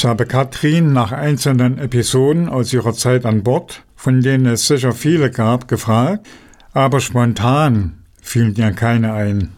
Ich habe Katrin nach einzelnen Episoden aus ihrer Zeit an Bord, von denen es sicher viele gab, gefragt, aber spontan fielen mir keine ein.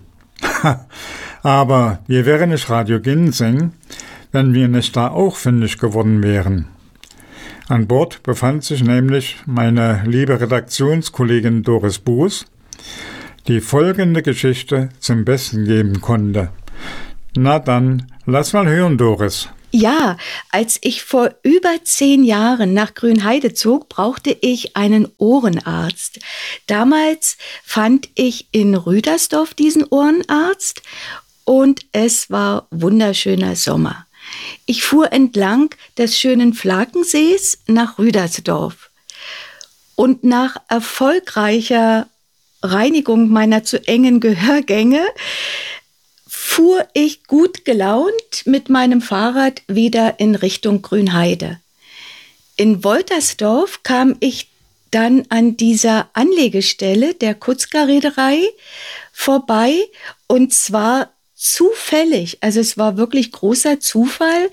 Aber wir wären nicht Radio Ginseng, wenn wir nicht da auch fündig geworden wären. An Bord befand sich nämlich meine liebe Redaktionskollegin Doris Buß, die folgende Geschichte zum Besten geben konnte. Na dann, lass mal hören, Doris. Ja, als ich vor über 10 Jahren nach Grünheide zog, brauchte ich einen Ohrenarzt. Damals fand ich in Rüdersdorf diesen Ohrenarzt und es war wunderschöner Sommer. Ich fuhr entlang des schönen Flakensees nach Rüdersdorf. Und nach erfolgreicher Reinigung meiner zu engen Gehörgänge fuhr ich gut gelaunt mit meinem Fahrrad wieder in Richtung Grünheide. In Woltersdorf kam ich dann an dieser Anlegestelle der Kutzger-Reederei vorbei und zwar zufällig, also es war wirklich großer Zufall,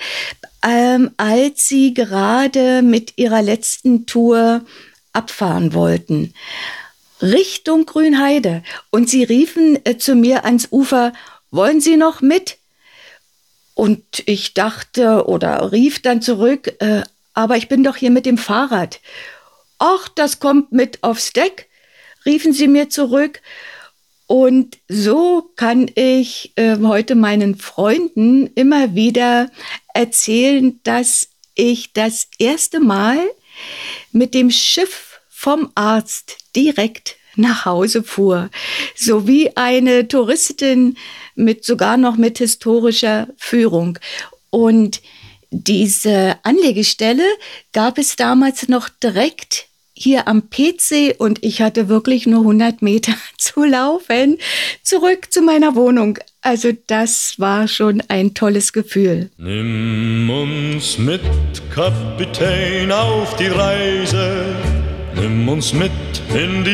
als sie gerade mit ihrer letzten Tour abfahren wollten, Richtung Grünheide. Und sie riefen zu mir ans Ufer: Wollen Sie noch mit? Und ich dachte oder rief dann zurück, aber ich bin doch hier mit dem Fahrrad. Ach, das kommt mit aufs Deck, riefen sie mir zurück. Und so kann ich heute meinen Freunden immer wieder erzählen, dass ich das erste Mal mit dem Schiff vom Arzt direkt nach Hause fuhr, so wie eine Touristin sogar noch mit historischer Führung. Und diese Anlegestelle gab es damals noch direkt hier am Peetsee und ich hatte wirklich nur 100 Meter zu laufen, zurück zu meiner Wohnung. Also das war schon ein tolles Gefühl. Nimm uns mit, Kapitän, auf die Reise, nimm uns mit in die